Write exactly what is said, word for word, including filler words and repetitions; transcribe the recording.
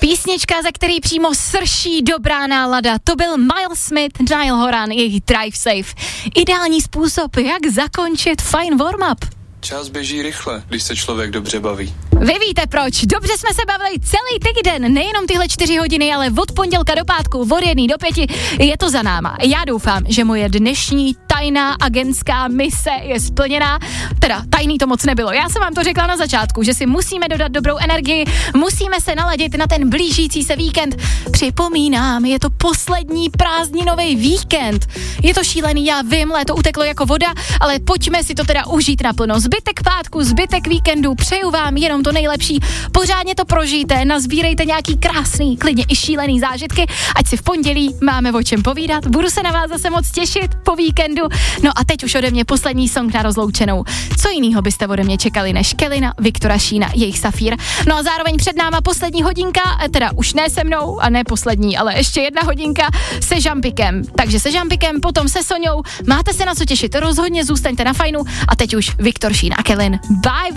Písnička, za který přímo srší dobrá nálada. To byl Miles Smith, Niall Horan, jejich Drive Safe. Ideální způsob, jak zakončit fajn warm-up. Čas běží rychle, když se člověk dobře baví. Vy víte proč, dobře jsme se bavili celý týden, nejenom tyhle čtyři hodiny, ale od pondělka do pátku, od jedné do pěti, je to za náma. Já doufám, že moje dnešní tajná agentská mise je splněná, teda tajný to moc nebylo. Já jsem vám to řekla na začátku, že si musíme dodat dobrou energii, musíme se naladit na ten blížící se víkend. Připomínám, je to poslední prázdninový víkend. Je to šílený, já vím, léto uteklo jako voda, ale pojďme si to teda užít naplno. Zbytek pátku, zbytek víkendu, přeju vám jenom to nejlepší. Pořádně to prožijte, nazbírejte nějaký krásný, klidně i šílený zážitky, ať si v pondělí máme o čem povídat. Budu se na vás zase moc těšit po víkendu. No a teď už ode mě poslední song na rozloučenou. Co jinýho byste ode mě čekali než Kelina, Viktora Šína, jejich Safír. No a zároveň před náma poslední hodinka, teda už ne se mnou a ne poslední, ale ještě jedna hodinka se Žampikem. Takže se Žampikem, potom se Soňou. Máte se na co těšit, rozhodně zůstaňte na fajnu a teď už Viktor Šín a Kelin. Bye, bye.